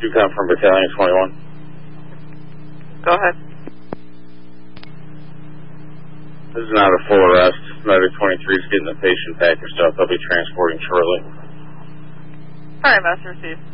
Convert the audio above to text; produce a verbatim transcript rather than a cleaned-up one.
You come from Battalion twenty-one. Go ahead. This is not a full arrest. Medic twenty-three is getting the patient packaged up. They'll be transporting shortly. All right, Master received.